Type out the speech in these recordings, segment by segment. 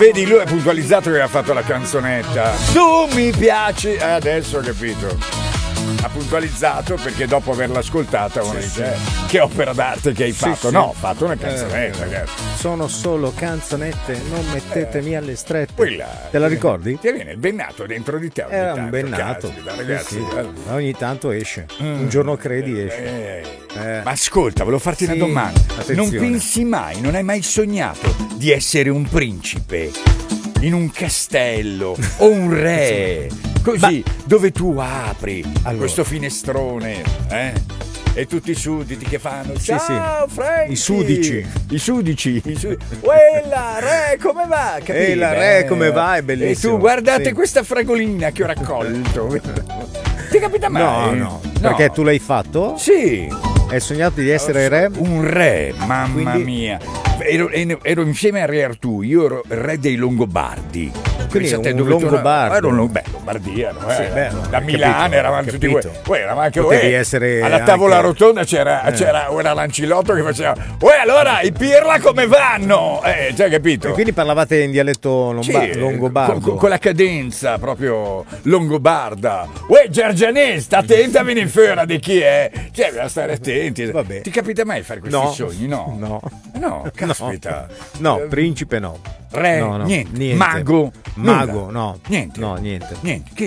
vedi, lui è puntualizzato che ha fatto la canzonetta. Tu mi piaci. Adesso ho capito. Ha puntualizzato perché dopo averla ascoltata uno dice che opera d'arte che hai fatto. No, ho fatto una canzonetta. Sono solo canzonette, non mettetemi alle strette. Quella, te la ricordi? Ti viene il bennato dentro di te. Era un bennato, ragazzi. Ogni tanto esce. Un giorno credi esce. Ma ascolta, volevo farti una domanda. Attenzione. Non pensi mai, non hai mai sognato di essere un principe in un castello o un re? Così, dove tu apri questo finestrone, e tutti i sudditi che fanno ciao Frankie, i sudici. Quella re come va? La re come va, è bellissimo. E tu guardate questa fragolina che ho raccolto. Ti capita mai? No. Perché tu l'hai fatto? Sì. Hai sognato di essere re? Un re, mamma mia. Ero insieme a Re Artù, io ero il re dei Longobardi. Quindi un Longobardo. Lombardia, no? Da Milano capito, eravamo tutti poi eravamo anche essere alla tavola rotonda c'era ora Lancilotto che faceva allora i pirla come vanno? Cioè, capito? E quindi parlavate in dialetto longobardo con la cadenza proprio longobarda. Giorgianè, sta attenta a venire fuori di chi è, cioè bisogna stare attenti. Vabbè. Ti capita mai fare questi sogni? No, caspita. No, principe no. Re, no, niente. Mago, no. Niente. No, niente.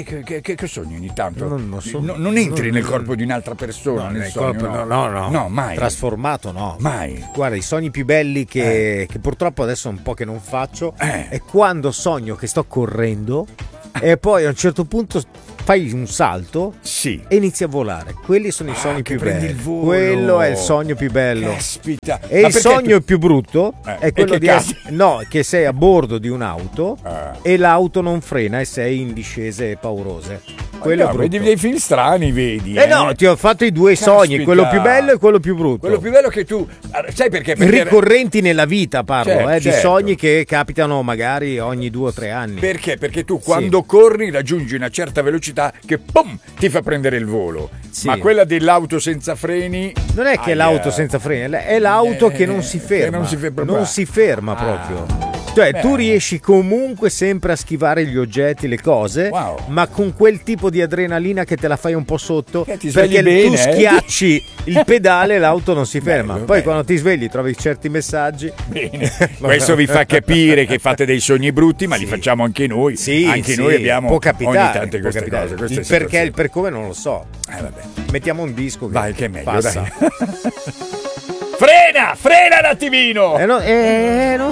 Che sogni ogni tanto? Non lo so. Non entri nel corpo di un'altra persona nel sogno, no, mai. Trasformato no. Mai. Guarda, i sogni più belli che purtroppo adesso è un po' che non faccio è quando sogno che sto correndo e poi a un certo punto fai un salto e inizi a volare. Quelli sono i sogni più belli. Il volo. Quello è il sogno più bello. Caspita. E il sogno più brutto è quello che sei a bordo di un'auto e l'auto non frena e sei in discese paurose. Quello è brutto. Vedi dei film strani, vedi? No, ti ho fatto i due sogni, quello più bello e quello più brutto. Quello più bello che tu sai perché ricorrenti nella vita parlo, certo. di sogni che capitano magari ogni 2 o 3 anni. Perché? Perché tu quando corri raggiungi una certa velocità che ti fa prendere il volo. Ma quella dell'auto senza freni non è che l'auto senza freni, è l'auto che non si ferma. Non si ferma proprio. Cioè tu riesci comunque sempre a schivare gli oggetti, le cose, ma con quel tipo di adrenalina che te la fai un po' sotto, perché tu schiacci il pedale e l'auto non si ferma. Poi quando ti svegli trovi certi messaggi. Bene. Questo vi fa capire che fate dei sogni brutti, ma li facciamo anche noi. Anche noi abbiamo può capitare, ogni tante queste cose. Il perché e il per come non lo so. Mettiamo un disco che vai che è meglio, passa. dai. Frena un attimino! Non